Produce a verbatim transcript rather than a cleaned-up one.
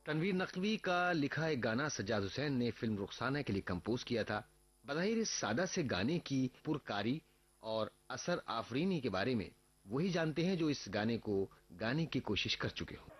तनवीर नकवी का लिखा एक गाना सज्जाद हुसैन ने फिल्म रुखसाना के लिए कंपोज किया था। बज़ाहिर इस सादा से गाने की पुरकारी और असर आफरीनी के बारे में वही जानते हैं जो इस गाने को गाने की कोशिश कर चुके हों।